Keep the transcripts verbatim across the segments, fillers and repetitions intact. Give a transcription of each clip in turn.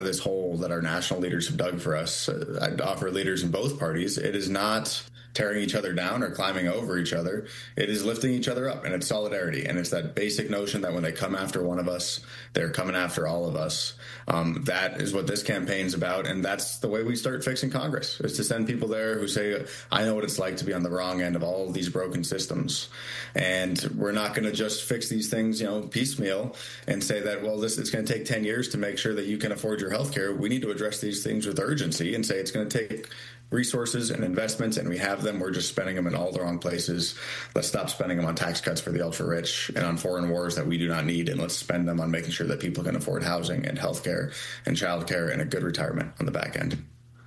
this hole that our national leaders have dug for us. Uh, I'd offer leaders in both parties. It is not tearing each other down or climbing over each other. It is lifting each other up, and it's solidarity. And it's that basic notion that when they come after one of us, they're coming after all of us. Um, that is what this campaign is about, and that's the way we start fixing Congress, is to send people there who say, I know what it's like to be on the wrong end of all of these broken systems. And we're not going to just fix these things, you know, piecemeal and say that, well, this it's going to take ten years to make sure that you can afford your health care. We need to address these things with urgency and say it's going to take resources and investments, and we have them. We're just spending them in all the wrong places. Let's stop spending them on tax cuts for the ultra-rich and on foreign wars that we do not need, and let's spend them on making sure that people can afford housing and health care and child care and a good retirement on the back end.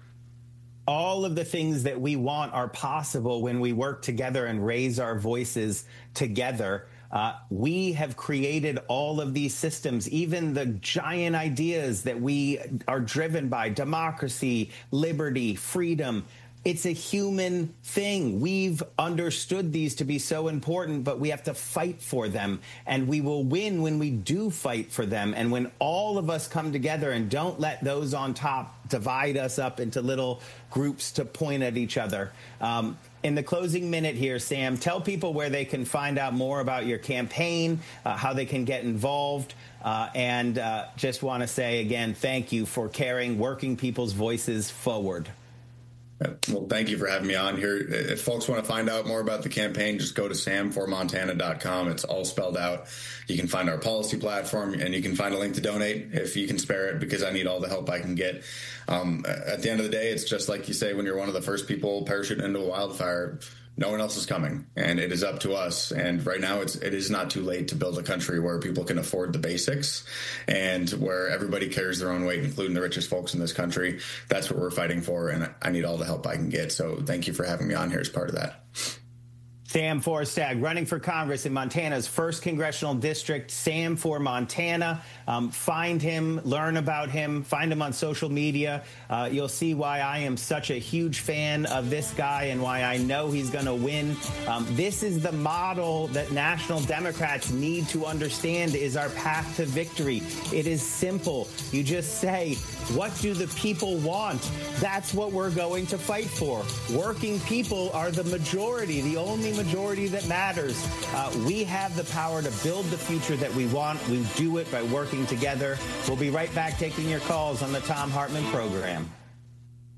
All of the things that we want are possible when we work together and raise our voices together. Uh, we have created all of these systems, even the giant ideas that we are driven by: democracy, liberty, freedom. It's a human thing. We've understood these to be so important, but we have to fight for them. And we will win when we do fight for them. And when all of us come together and don't let those on top divide us up into little groups to point at each other. Um, in the closing minute here, Sam, tell people where they can find out more about your campaign, uh, how they can get involved. Uh, and uh, just want to say again, thank you for carrying working people's voices forward. Well, thank you for having me on here. If folks want to find out more about the campaign, just go to sam for montana dot com. It's all spelled out. You can find our policy platform, and you can find a link to donate if you can spare it, because I need all the help I can get. Um, at the end of the day, it's just like you say, when you're one of the first people parachuting into a wildfire, no one else is coming, and it is up to us. And right now, it's it is not too late to build a country where people can afford the basics and where everybody carries their own weight, including the richest folks in this country. That's what we're fighting for, and I need all the help I can get. So thank you for having me on here as part of that. Sam Forstad, running for Congress in Montana's first congressional district. Sam for Montana. Um, find him, learn about him, find him on social media. Uh, you'll see why I am such a huge fan of this guy and why I know he's going to win. Um, this is the model that national Democrats need to understand is our path to victory. It is simple. You just say, what do the people want? That's what we're going to fight for. Working people are the majority, the only majority. majority that matters. Uh, we have the power to build the future that we want. We do it by working together. We'll be right back taking your calls on the Thom Hartmann program.